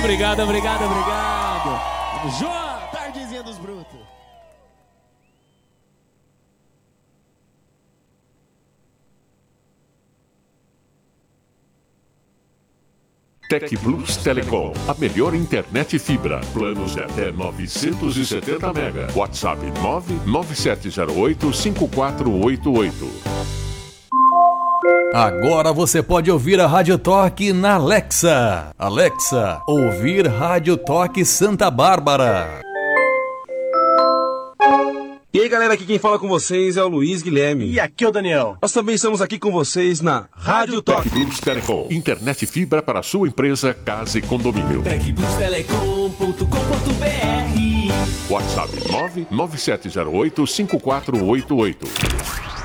Obrigado. João, Tardezinha dos Brutos. Tec Plus Telecom, a melhor internet fibra. Planos de até 970 MB. WhatsApp 99708-5488. Agora você pode ouvir a Rádio Toque na Alexa. Alexa, ouvir Rádio Toque Santa Bárbara. E aí galera, aqui quem fala com vocês é o Luiz Guilherme. E aqui é o Daniel. Nós também estamos aqui com vocês na Rádio Toque. Tec Plus Telecom, internet fibra para sua empresa, casa e condomínio. tecplustelecom.com.br WhatsApp 99708-5488.